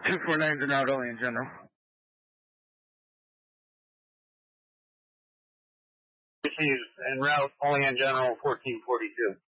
249's and out only in general. She's en route only in general 1442.